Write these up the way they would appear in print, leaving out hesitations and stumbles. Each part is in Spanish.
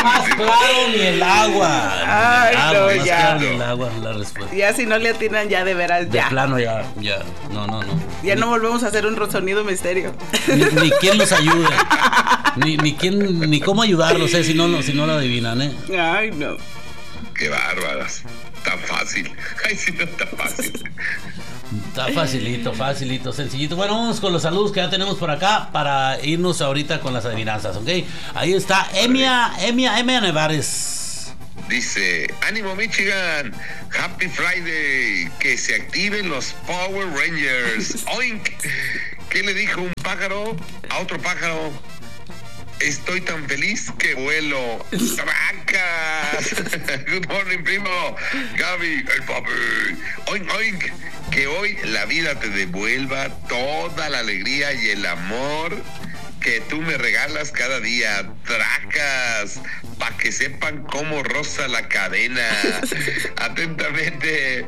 más claro ni el agua. Ay, no, más ya. claro ni el agua, la respuesta. Ya si no le atinan ya de veras, De ya. plano ya. No. Ya no volvemos a hacer un sonido misterio. Ni quién los ayude. Ni cómo ayudarlos, si no lo adivinan, Ay, no. Qué bárbaras. Tan fácil. Ay, sí, no está fácil. Está facilito, sencillito. Bueno, vamos con los saludos que ya tenemos por acá para irnos ahorita con las adivinanzas, ¿ok? Ahí está Emia Nevares. Dice, ánimo Michigan, Happy Friday, que se activen los Power Rangers. Oink. ¿Qué le dijo un pájaro a otro pájaro? Estoy tan feliz que vuelo. ¡Tracas! Good morning, primo. Gaby, el papi. Oink, oink. Que hoy la vida te devuelva toda la alegría y el amor que tú me regalas cada día. Tracas. Pa' que sepan cómo roza la cadena. Atentamente.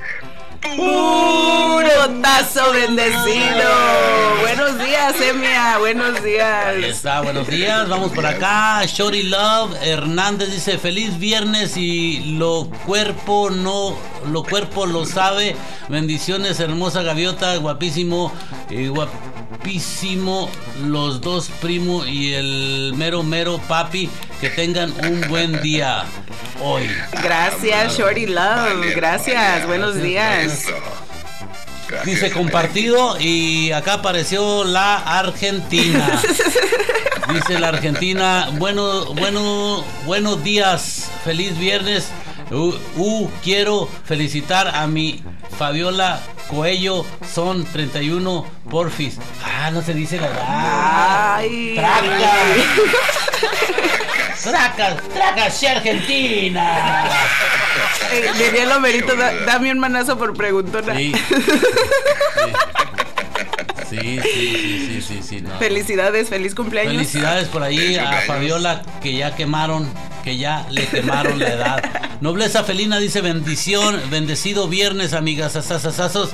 Puro tazo bendecido. Buenos días, Emia. Buenos días. Ahí está, buenos días. Vamos por acá. Shorty Love Hernández dice: feliz viernes y lo cuerpo lo sabe. Bendiciones, hermosa gaviota, guapísimo, guapísimo los dos, primo y el mero papi. Que tengan un buen día hoy. Gracias, Shorty Love. Gracias, buenos días. Gracias. Dice compartido y acá apareció la Argentina. Dice la Argentina, buenos días, feliz viernes. Quiero felicitar a mi Fabiola Coello, son 31 porfis. No se dice la edad. Ay. Tracas, Argentina. Diría el Homerito, dame un manazo por preguntona. Sí. No. Felicidades, feliz cumpleaños. Felicidades por ahí a Fabiola, que ya le quemaron la edad. Nobleza felina dice: bendecido viernes, amigas, asazazazos.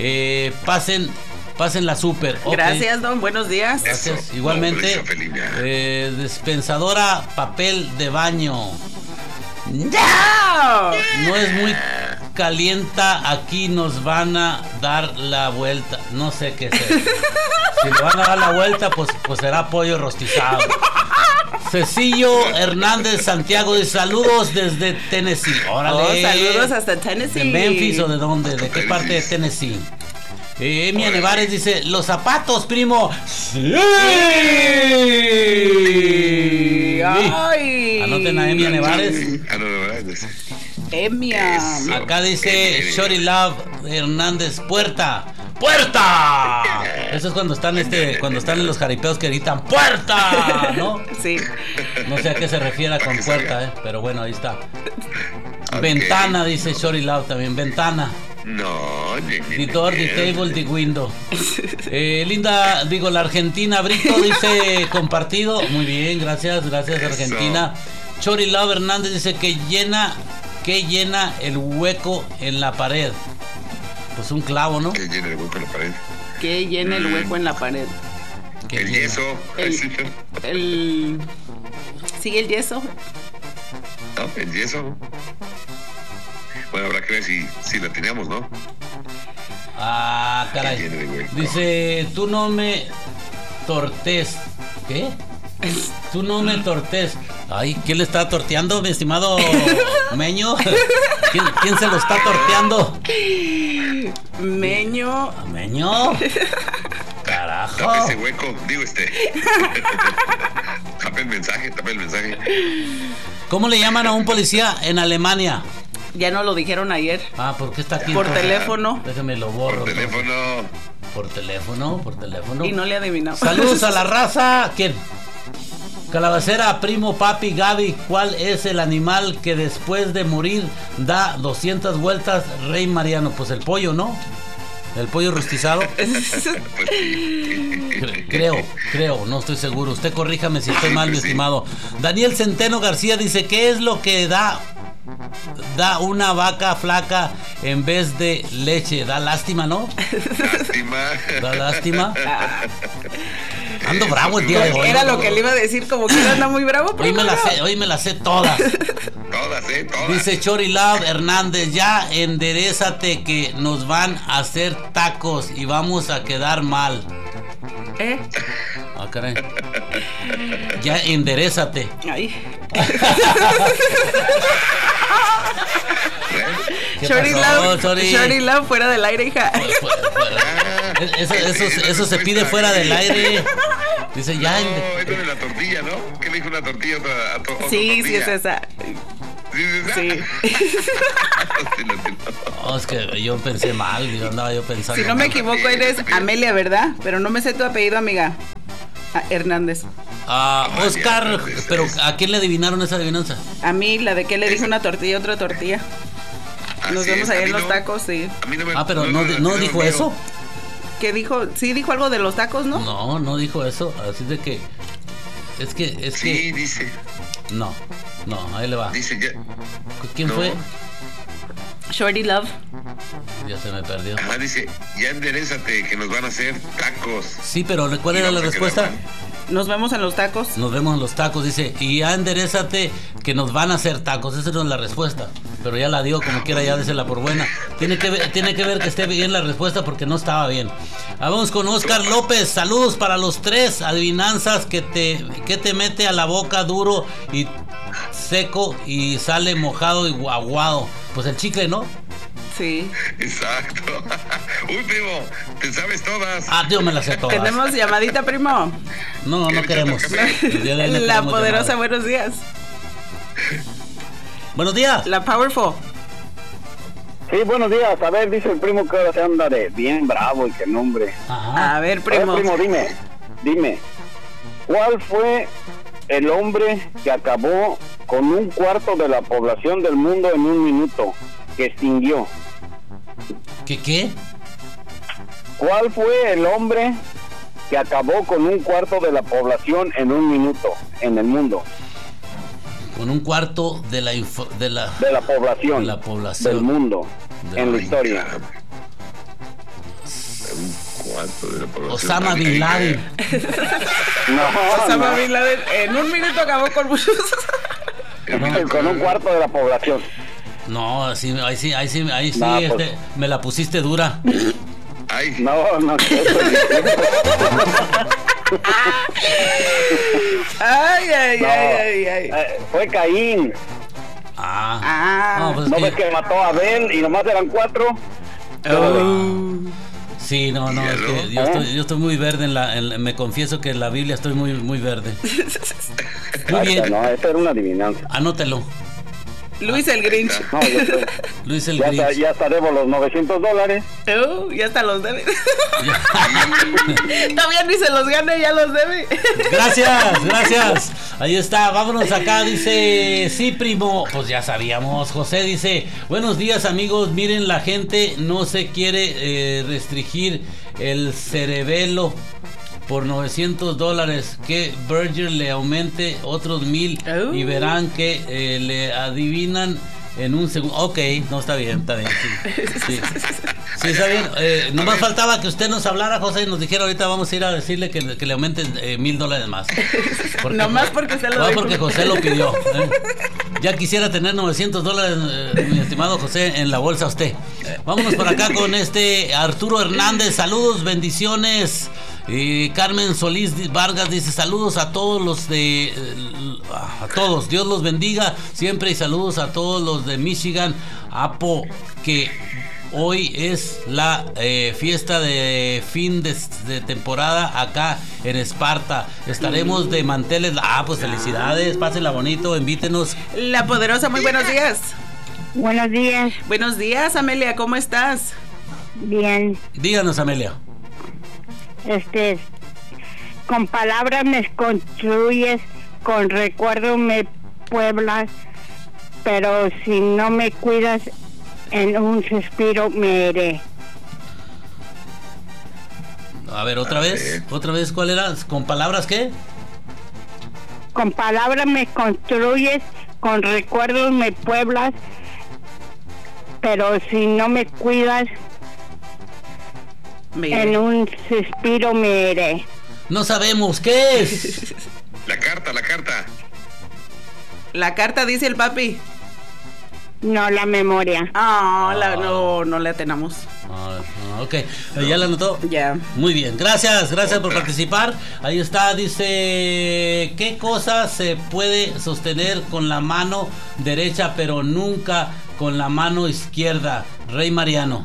Pasen la súper. Okay. Gracias, don. Buenos días. Gracias. Igualmente. Dispensadora papel de baño. No es muy calienta. Aquí nos van a dar la vuelta. No sé qué es eso. Si le van a dar la vuelta, pues será pollo rostizado. Cecilio Hernández Santiago de saludos desde Tennessee. Órale. Saludos hasta Tennessee. ¿De Memphis o de dónde? ¿De qué parte de Tennessee? Emia Nevares dice: los zapatos, primo. Sí. Ay. Anoten a Emia Nevares. Emia. Acá dice Shorty Love Hernández: puerta. Eso es cuando están en los jaripeos que gritan puerta, ¿no? Sí. No sé a qué se refiere con puerta, pero bueno, ahí está. Ventana, dice Shorty Love también. Ventana. No, The door, the table, the window. La Argentina Brito dice compartido. Muy bien, gracias Argentina. Shorty Love Hernández dice que llena el hueco en la pared. Pues un clavo, ¿no? Que llena el hueco en la pared. Que llena el hueco en la pared. El yeso. ¿Sigue el yeso? No, el yeso. Bueno, habrá que ver si la teníamos, ¿no? Caray. Dice: tú no me tortes. ¿Qué? Tú no me tortes. Ay, ¿quién le está torteando, mi estimado Meño? ¿Quién se lo está torteando? Meño. Carajo. Tapa ese hueco, Tapa el mensaje. ¿Cómo le llaman a un policía en Alemania? Ya no lo dijeron ayer. ¿Por qué está aquí? Por teléfono. Déjame lo borro. Por teléfono. Y no le adivinamos. Saludos a la raza. ¿Quién? Calabacera, primo, papi, Gaby. ¿Cuál es el animal que después de morir da 200 vueltas, Rey Mariano? Pues el pollo, ¿no? El pollo rostizado. Creo, no estoy seguro. Usted corríjame si estoy mal, mi estimado. Daniel Centeno García dice: ¿qué es lo que da una vaca flaca en vez de leche? Da lástima, ¿no? Lástima. Da lástima. Ando bravo el día de hoy. Era lo que le iba a decir, como que anda muy bravo. Hoy me las sé todas. Todas. Dice Chori Love Hernández, ya enderézate que nos van a hacer tacos y vamos a quedar mal. Ah, caray. Ya enderézate. Ay. Shorty Love fuera del aire, hija. Eso se pide fuera del aire. Dice ya. No, es de la tortilla, ¿no? ¿Qué le dijo una tortilla a otra Sí, tortilla? sí es esa. Sí. No, es que yo pensé mal, andaba yo pensando. Si no me equivoco, eres Amelia, ¿verdad? Pero no me sé tu apellido, amiga. Hernández. Oscar, pero ¿a quién le adivinaron esa adivinanza? A mí, la de que le dijo una tortilla, otra tortilla. Nos vemos ahí en los tacos, sí. Pero no dijo eso. ¿Qué dijo? Sí dijo algo de los tacos, ¿no? No dijo eso, así de que Sí, dice. No, ahí le va. Dice ya. ¿Quién fue? Shorty Love. Ya se me perdió. Dice, ya enderézate que nos van a hacer tacos. Sí, pero ¿cuál era la respuesta? Nos vemos en los tacos. Nos vemos en los tacos, dice. Y ya enderézate que nos van a hacer tacos. Esa no es la respuesta. Pero ya la dio, como quiera, ya désela por buena. Tiene que ver que esté bien la respuesta porque no estaba bien. Vamos con Oscar López. Saludos para los tres. Adivinanzas que te mete a la boca duro y seco y sale mojado y aguado. Pues el chicle, ¿no? Sí. Exacto. Uy, primo, te sabes todas. Yo me las sé todas. ¿Tenemos llamadita, primo? No queremos. La poderosa, llamada. Buenos días. Buenos días. La Powerful. Sí, buenos días. A ver, dice el primo que ahora se anda de bien bravo y que nombre. Ajá. A ver, primo. A ver, primo, dime. ¿Cuál fue el hombre que acabó con 1/4 de la población del mundo en 1 minuto? Que extinguió. ¿Qué? ¿Cuál fue el hombre que acabó con 1/4 de la población en 1 minuto en el mundo? Con 1/4 de la población. Del mundo en la historia. 1/4 de la población. Osama Bin Laden. Osama Bin Laden en 1 minuto acabó con muchos. Con 1/4 de la población. No, ahí sí, pues. me la pusiste dura. Ay. No. Ay. Fue Caín. Pues ¿No ves que mató a Abel y nomás eran 4? Sí, no, es que yo estoy muy verde me confieso que en la Biblia estoy muy, muy verde. Muy bien. No, esa era una adivinanza. Anótelo. Luis el Grinch. No, Luis el Grinch. Ya hasta debo los $900. Ya hasta los debe. Todavía ni se los gana, ya los debe. Gracias. Ahí está, vámonos acá, dice, sí, primo. Pues ya sabíamos. José dice, buenos días, amigos. Miren, la gente no se quiere restringir el cerebelo por $900, que Virgin le aumente otros 1,000 y verán que le adivinan en un segundo. Ok, no, está bien, sí, está bien. Nomás faltaba que usted nos hablara, José, y nos dijera ahorita vamos a ir a decirle que le aumenten $1,000 más. Nomás porque usted lo dijo. Porque José lo pidió. Ya quisiera tener $900, mi estimado José, en la bolsa usted. Vámonos por acá con Arturo Hernández. Saludos, bendiciones. Y Carmen Solís Vargas dice saludos a todos a todos, Dios los bendiga siempre, y saludos a todos los de Michigan, que hoy es la fiesta de fin de temporada acá en Esparta. Estaremos de manteles. Pues felicidades, pásenla bonito, invítenos. La poderosa, muy buenos días. Buenos días. Buenos días, Amelia, ¿cómo estás? Bien. Díganos, Amelia. Con palabras me construyes, con recuerdos me pueblas, pero si no me cuidas, en un suspiro me iré. A ver, otra vez, ¿cuál era? ¿Con palabras qué? Con palabras me construyes, con recuerdos me pueblas, pero si no me cuidas, en un suspiro me iré. No sabemos, ¿qué es? La carta. La carta dice el papi. No, la memoria. No le atenamos. Ok, ¿ya la anotó? Ya. Muy bien, gracias por participar. Ahí está, dice, ¿qué cosa se puede sostener con la mano derecha pero nunca con la mano izquierda? Rey Mariano.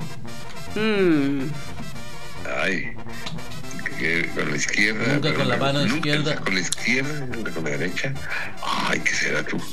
Ay, con la izquierda. Nunca con la mano izquierda. Nunca con la izquierda, nunca con la derecha. Ay, ¿qué será tú?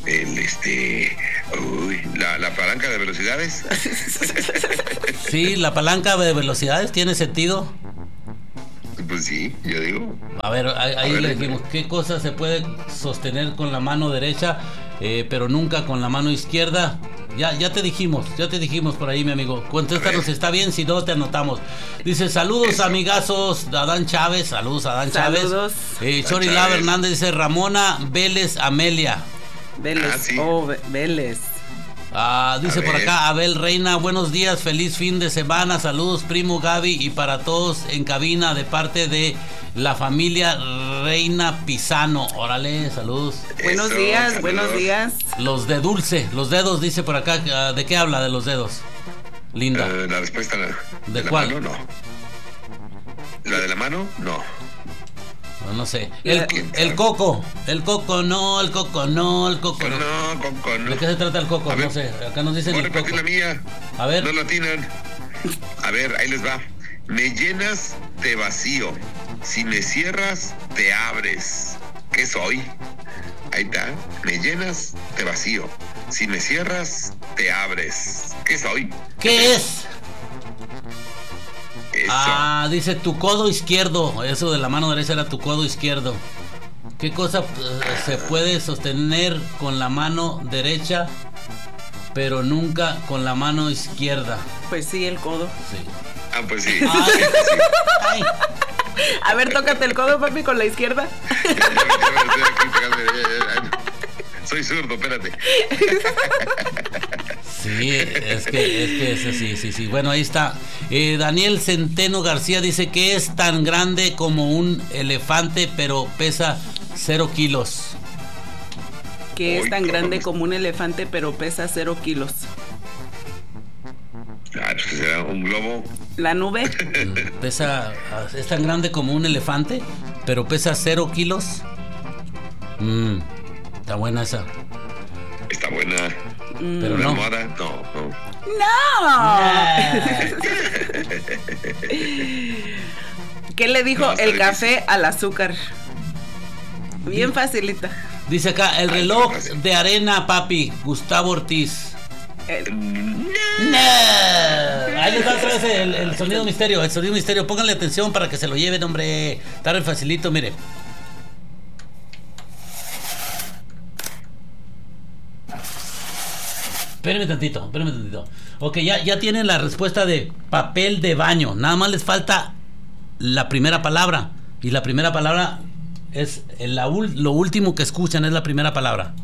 La palanca de velocidades. Sí, la palanca de velocidades tiene sentido. Pues sí, yo digo. A ver, ahí le dijimos, ¿qué cosa se puede sostener con la mano derecha, pero nunca con la mano izquierda? Ya te dijimos por ahí, mi amigo. Contéstanos si está bien, si no te anotamos. Dice, saludos amigazos, Adán Chávez. Saludos a Adán Chávez. Chori Lava Hernández dice, Ramona Vélez Amelia. Vélez, sí. Vélez. Dice por acá Abel Reina, buenos días, feliz fin de semana, saludos primo Gaby y para todos en cabina de parte de la familia Reina Pisano. Órale, saludos. Buenos días. Los de dulce, los dedos, dice por acá. ¿De qué habla de los dedos? Linda. La respuesta ¿De la cuál? mano, no. ¿La de la mano? No. No sé. El coco. El coco no. No, coco no. ¿De qué se trata el coco? No sé. Acá nos dicen voy a el coco. repetir la mía. A ver. No la atinan. A ver, ahí les va. Me llenas, te vacío. Si me cierras, te abres. ¿Qué soy? Ahí está. Me llenas, te vacío. Si me cierras, te abres. ¿Qué soy? ¿Qué es? Eso. Dice tu codo izquierdo. Eso de la mano derecha era tu codo izquierdo. ¿Qué cosa se puede sostener con la mano derecha, pero nunca con la mano izquierda? Pues sí, el codo. Sí. Pues sí. Ay. A ver, tócate el codo, papi, con la izquierda. Soy zurdo, espérate. Sí, es que sí. Bueno, ahí está. Daniel Centeno García dice que es tan grande como un elefante, pero pesa 0 kilos. Que es tan grande como un elefante, pero pesa 0 kilos. Pues será un globo. La nube. Es tan grande como un elefante, pero pesa 0 kilos. Está buena esa. Está buena. Pero ¿Una no. almohada? No. ¿Qué le dijo No, el café al azúcar? Bien facilita. Dice acá, el reloj de arena, papi, Gustavo Ortiz. No. Ahí les va otra vez el sonido misterio. El sonido misterio, pónganle atención para que se lo lleven, hombre. Está re facilito, mire. Espérenme tantito. Ok, ya tienen la respuesta de papel de baño. Nada más les falta la primera palabra. Y la primera palabra es lo último que escuchan, es la primera palabra.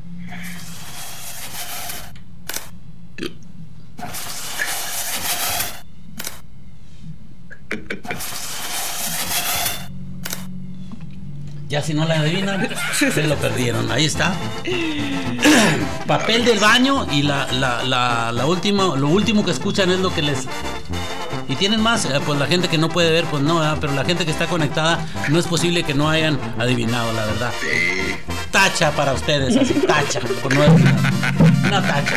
Ya si no la adivinan, se lo perdieron. Ahí está. Papel del baño y lo último que escuchan es lo que les... ¿Y tienen más? Pues la gente que no puede ver, pues no, ¿verdad? Pero la gente que está conectada, no es posible que no hayan adivinado, la verdad. Sí. Tacha para ustedes, así, tacha, por no adivinar. Una tacha.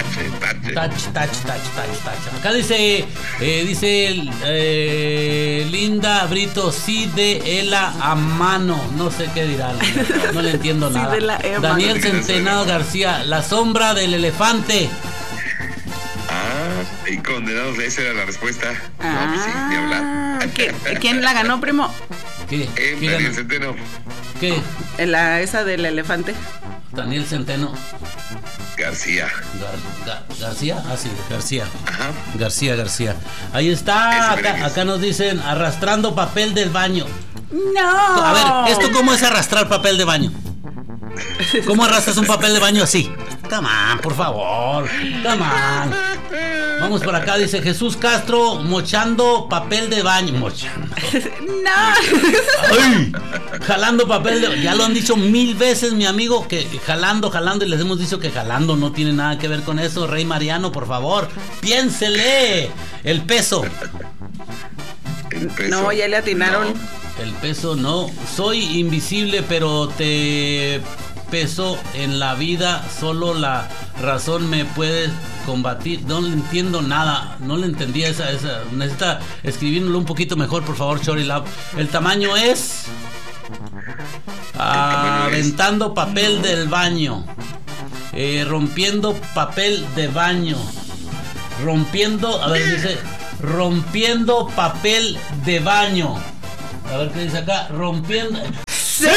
Tacha. Acá dice Linda Brito, sí de ela a mano. No sé qué dirá, no le entiendo nada. Sí de la Emma. Daniel Centenado García, la sombra del elefante. Y condenados, esa era la respuesta. No, pues sí, ni hablar. ¿Quién la ganó, primo? ¿Qué? Daniel Centeno. ¿Qué? Esa del elefante. Daniel Centeno García. García. Sí, García. Ajá. García. Ahí está. Ese Acá nos dicen arrastrando papel del baño. No. A ver, ¿esto cómo es arrastrar papel de baño? ¿Cómo arrastras un papel de baño así? Come on, por favor. Come on. Vamos por acá, dice Jesús Castro, mochando papel de baño. Mochando. No. ¡Ay! Jalando papel de... Ya lo han dicho 1000 veces, mi amigo, que jalando, y les hemos dicho que jalando no tiene nada que ver con eso. Rey Mariano, por favor, piénsele. El peso. No, ya le atinaron. No. El peso no. Soy invisible, pero te peso en la vida. Solo la razón me puede combatir. No le entiendo nada. No le entendí esa. Necesita escribirlo un poquito mejor, por favor, Chori Love. El tamaño es... aventando papel del baño. Rompiendo papel de baño. Rompiendo... A ver, dice... rompiendo papel de baño. A ver qué dice acá. Rompiendo... ¡Sí!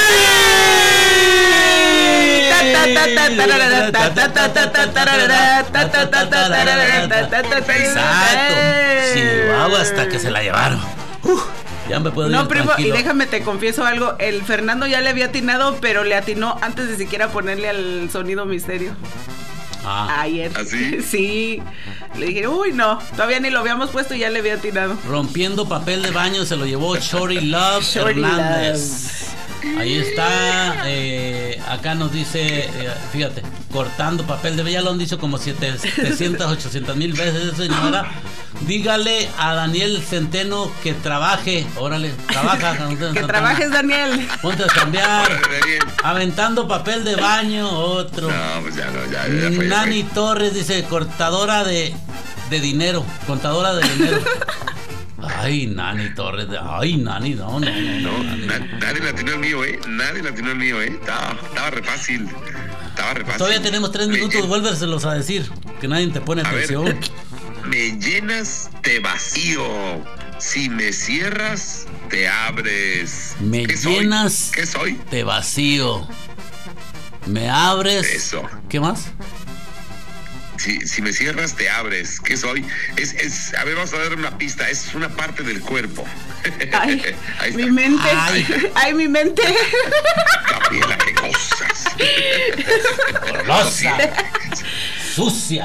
Exacto. Chihuahua, hasta que se la llevaron. Ya me puedo ir primo, tranquilo. y déjame te confieso algo. El Fernando ya le había atinado, pero le atinó antes de siquiera ponerle al sonido misterio. Ayer. ¿Así? Sí. Le dije, uy, no, todavía ni lo habíamos puesto y ya le había atinado. Rompiendo papel de baño se lo llevó Chori Love Hernández. Ahí está. Acá nos dice, fíjate, cortando papel de baño. Ya lo han dicho como 700, 800 mil veces, señora. Dígale a Daniel Centeno que trabaje. Órale, trabaja. Que trabajes, Daniel. Ponte a cambiar. Aventando papel de baño, otro. No, pues ya no, ya fue. Nani Torres dice, cortadora de dinero. Contadora de dinero. Ay, Nani Torres. Ay, Nani, no. Nadie latinó el mío, Nadie latinó el mío, Estaba re fácil. Todavía tenemos 3 minutos, vuélveselos a decir. Que nadie te pone atención. Ver, me llenas, te vacío. Si me cierras, te abres. Me llenas, ¿qué soy? Te vacío. Me abres. Eso. ¿Qué más? Si me cierras, te abres. ¿Qué soy? A ver, vamos a dar una pista. Es una parte del cuerpo. Ay, ahí mi está. mente. Ay, mi mente. Gabriela, qué cosas. Horrorosa. Sucia.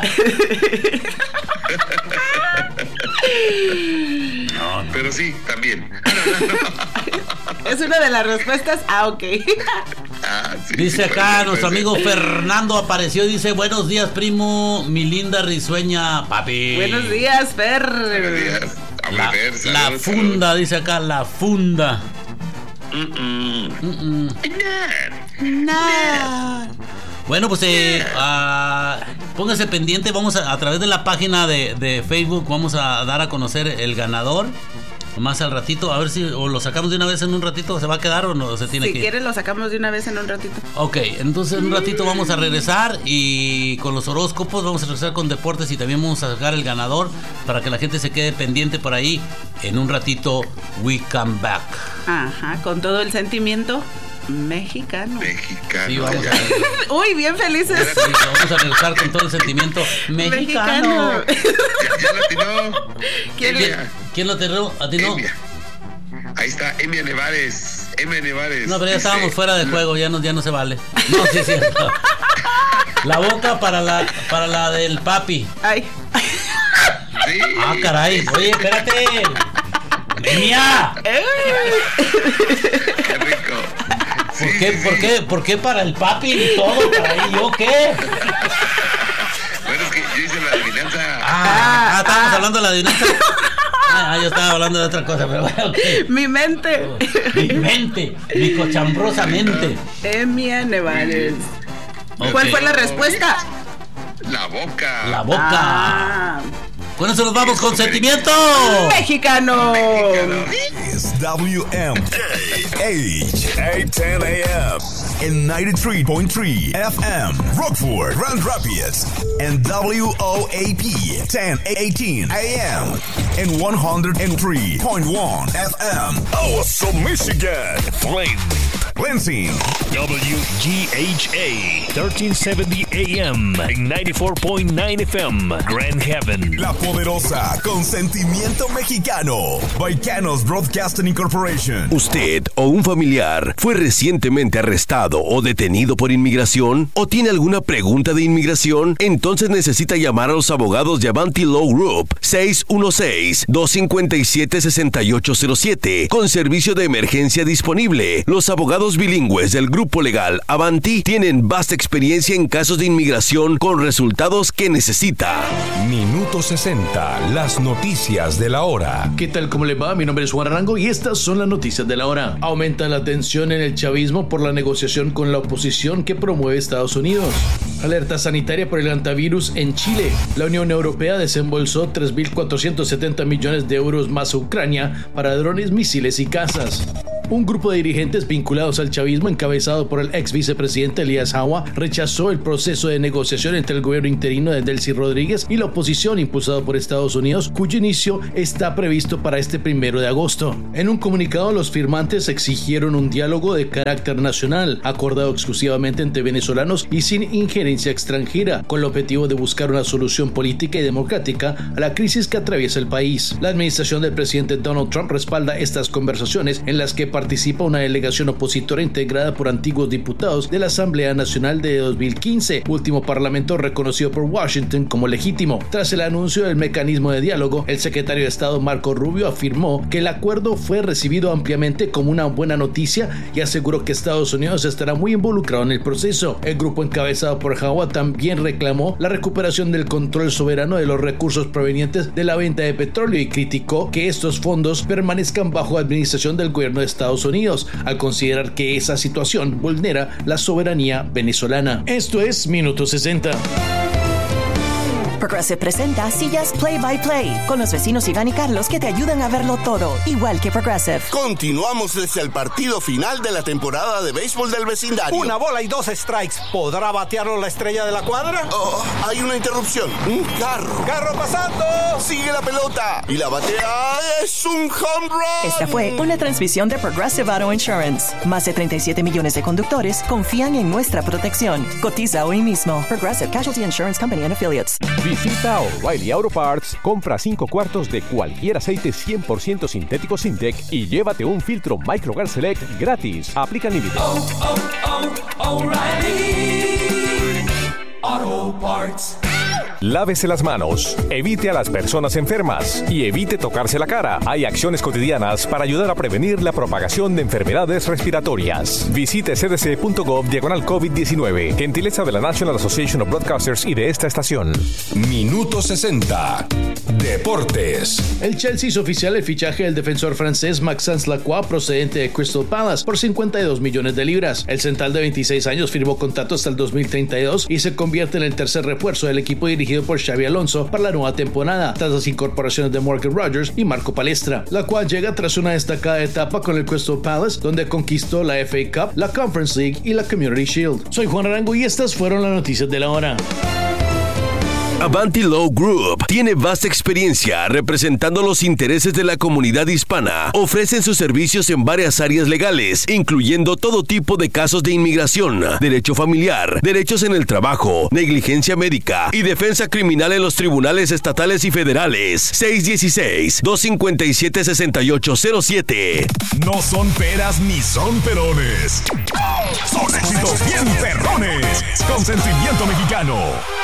No, pero sí, también. Es una de las respuestas. Ok. Sí, dice sí, acá nuestro ser. amigo Fernando apareció y dice, buenos días, primo, mi linda risueña papi. Buenos días, Fer. Buenos días. La funda, dice acá, la funda. No. Bueno, pues póngase pendiente. Vamos a través de la página de Facebook vamos a dar a conocer el ganador más al ratito. A ver si o lo sacamos de una vez en un ratito. ¿Se va a quedar o no se tiene que ir? Si quieres lo sacamos de una vez en un ratito. Ok, entonces en un ratito vamos a regresar y con los horóscopos vamos a regresar con deportes y también vamos a sacar el ganador para que la gente se quede pendiente por ahí. En un ratito, we come back. Ajá, con todo el sentimiento mexicano. Sí, vamos a... Uy, bien felices. Sí, vamos a regresar con todo el sentimiento mexicano. Ya lo atinó. ¿Quién lo atinó? Ahí está, Emia Nevares. No, pero ya estábamos fuera de juego, ya no se vale. No, sí es cierto. La boca para la del papi. Ay. Sí. Ah, caray. Oye, espérate. ¡Emia! Qué rico. ¿Por qué para el papi y todo? ¿Para ahí yo qué? Bueno, es que yo hice la adivinanza. Estábamos hablando de la adivinanza. Yo estaba hablando de otra cosa, pero bueno, okay. Mi mente. Mi cochambrosa mente. Emia Nevares. Okay. ¿Cuál fue la respuesta? La boca. La boca. Con eso nos vamos con sentimiento mexicano. It's WMKH 810 AM in 93.3 FM Rockford, Grand Rapids, and WOAP 1018 AM in 103.1 FM. Also Michigan, Flint, Lansing, WGHA 1370 AM en 94.9 FM Grand Haven. La poderosa con sentimiento mexicano. Baicanos Broadcasting Incorporation. ¿Usted o un familiar fue recientemente arrestado o detenido por inmigración? ¿O tiene alguna pregunta de inmigración? Entonces necesita llamar a los abogados de Avanti Law Group 616-257-6807 con servicio de emergencia disponible. Los abogados bilingües del Grupo Legal Avanti tienen vasta experiencia en casos de inmigración con resultados que necesita. Minuto 60, las noticias de la hora. ¿Qué tal? ¿Cómo le va? Mi nombre es Juan Arango y estas son las noticias de la hora. Aumenta la tensión en el chavismo por la negociación con la oposición que promueve Estados Unidos. Alerta sanitaria por el antivirus en Chile. La Unión Europea desembolsó 3.470 millones de euros más a Ucrania para drones, misiles y cazas. Un grupo de dirigentes vinculados al chavismo, encabezado por el ex vicepresidente Elías Jawa, rechazó el proceso de negociación entre el gobierno interino de Delcy Rodríguez y la oposición impulsado por Estados Unidos, cuyo inicio está previsto para este 1 de agosto. En un comunicado, los firmantes exigieron un diálogo de carácter nacional, acordado exclusivamente entre venezolanos y sin injerencia extranjera, con el objetivo de buscar una solución política y democrática a la crisis que atraviesa el país. La administración del presidente Donald Trump respalda estas conversaciones, en las que participa una delegación opositora integrada por antiguos diputados de la Asamblea Nacional de 2015, último parlamento reconocido por Washington como legítimo. Tras el anuncio del mecanismo de diálogo, el secretario de Estado Marco Rubio afirmó que el acuerdo fue recibido ampliamente como una buena noticia y aseguró que Estados Unidos estará muy involucrado en el proceso. El grupo encabezado por Jawa también reclamó la recuperación del control soberano de los recursos provenientes de la venta de petróleo y criticó que estos fondos permanezcan bajo administración del gobierno de Estados Unidos, al considerar que esa situación vulnera la soberanía venezolana. Esto es Minuto 60. Progressive presenta Sillas Play by Play con los vecinos Iván y Carlos que te ayudan a verlo todo, igual que Progressive. Continuamos desde el partido final de la temporada de béisbol del vecindario. Una bola y 2 strikes. ¿Podrá batearlo la estrella de la cuadra? Oh, hay una interrupción. Un carro. ¡Carro pasando! Sigue la pelota y la batea es un home run. Esta fue una transmisión de Progressive Auto Insurance. Más de 37 millones de conductores confían en nuestra protección. Cotiza hoy mismo. Progressive Casualty Insurance Company and Affiliates. Visita O'Reilly Auto Parts, compra 5 cuartos de cualquier aceite 100% sintético Syntec y llévate un filtro Microgas Select gratis. Aplica límites. O'Reilly Auto Parts. Lávese las manos, evite a las personas enfermas y evite tocarse la cara. Hay acciones cotidianas para ayudar a prevenir la propagación de enfermedades respiratorias. Visite cdc.gov/COVID-19. Gentileza de la National Association of Broadcasters y de esta estación. Minuto 60. Deportes. El Chelsea hizo oficial el fichaje del defensor francés Maxence Lacroix, procedente de Crystal Palace, por 52 millones de libras. El central de 26 años firmó contrato hasta el 2032 y se convierte en el tercer refuerzo del equipo dirigido por Xabi Alonso para la nueva temporada, tras las incorporaciones de Morgan Rogers y Marco Palestra, la cual llega tras una destacada etapa con el Crystal Palace, donde conquistó la FA Cup, la Conference League y la Community Shield. Soy Juan Arango y estas fueron las noticias de la hora. Avanti Law Group tiene vasta experiencia representando los intereses de la comunidad hispana. Ofrecen sus servicios en varias áreas legales, incluyendo todo tipo de casos de inmigración, derecho familiar, derechos en el trabajo, negligencia médica y defensa criminal en los tribunales estatales y federales. 616-257-6807. No son peras ni son perones. Son éxitos bien perrones. Con sentimiento mexicano.